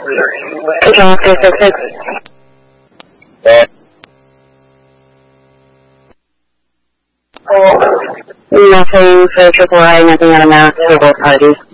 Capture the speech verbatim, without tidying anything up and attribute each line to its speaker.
Speaker 1: Control three six six. Nothing for triple I, nothing out of mass for both parties.